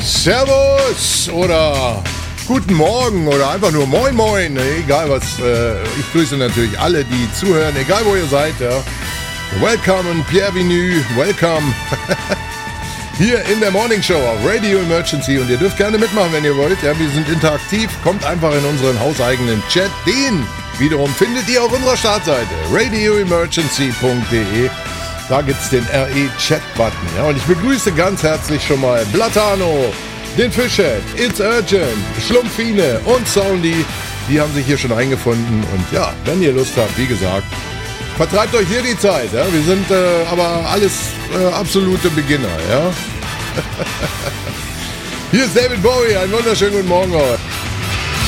Servus oder guten Morgen oder einfach nur Moin Moin, egal was. Ich grüße natürlich alle, die zuhören, egal wo ihr seid. Ja. Welcome und bienvenue, welcome. Hier in der Morning Show auf Radio Emergency und ihr dürft gerne mitmachen, wenn ihr wollt. Ja, wir sind interaktiv, kommt einfach in unseren hauseigenen Chat. Den wiederum findet ihr auf unserer Startseite radioemergency.de. Da gibt's den RE-Chat-Button. Ja, und ich begrüße ganz herzlich schon mal Blatano, den Fischhead, It's Urgent, Schlumpfine und Soundy. Die haben sich hier schon eingefunden. Und ja, wenn ihr Lust habt, wie gesagt, vertreibt euch hier die Zeit. Ja? Wir sind aber alles absolute Beginner. Ja? Hier ist David Bowie. Einen wunderschönen guten Morgen euch.